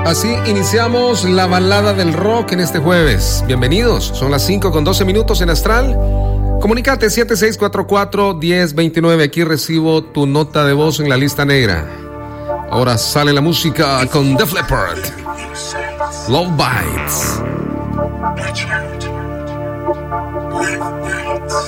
Así iniciamos la balada del rock en este jueves. Bienvenidos, son las 5:12 en Astral. Comunícate 7644-1029. Aquí recibo tu nota de voz en la lista negra. Ahora sale la música con Def Leppard. Love Bites.